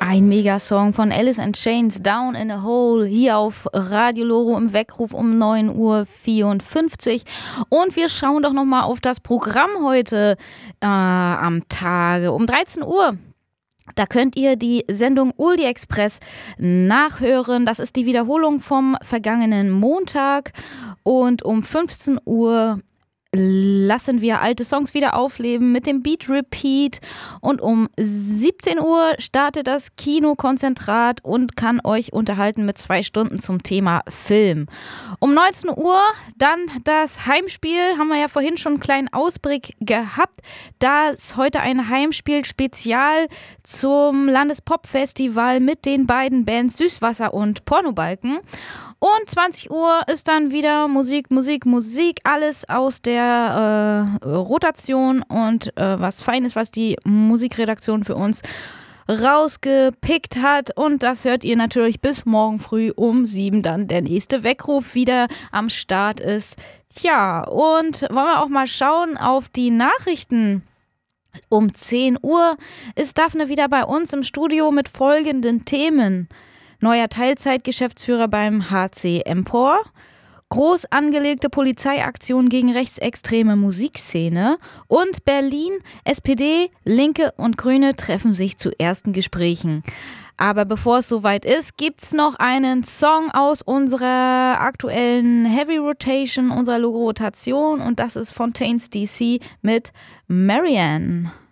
Ein Megasong von Alice in Chains, Down in a Hole, hier auf Radio Loro im Weckruf um 9:54 Uhr. Und wir schauen doch nochmal auf das Programm heute am Tage um 13 Uhr. Da könnt ihr die Sendung Oldie Express nachhören. Das ist die Wiederholung vom vergangenen Montag. Und um 15 Uhr lassen wir alte Songs wieder aufleben mit dem Beat Repeat. Und um 17 Uhr startet das Kinokonzentrat und kann euch unterhalten mit 2 Stunden zum Thema Film. Um 19 Uhr dann das Heimspiel, haben wir ja vorhin schon einen kleinen Ausblick gehabt. Da ist heute ein Heimspiel-Spezial zum Landespop-Festival mit den beiden Bands Süßwasser und Pornobalken. Und 20 Uhr ist dann wieder Musik, alles aus der Rotation und was Feines, was die Musikredaktion für uns rausgepickt hat. Und das hört ihr natürlich bis morgen früh um 7 dann der nächste Weckruf wieder am Start ist. Tja, und wollen wir auch mal schauen auf die Nachrichten. Um 10 Uhr ist Daphne wieder bei uns im Studio mit folgenden Themen. Neuer Teilzeitgeschäftsführer beim HC Empor, groß angelegte Polizeiaktion gegen rechtsextreme Musikszene und Berlin, SPD, Linke und Grüne treffen sich zu ersten Gesprächen. Aber bevor es soweit ist, gibt's noch einen Song aus unserer aktuellen Heavy Rotation, unserer Logo-Rotation, und das ist Fontaines DC mit Marianne.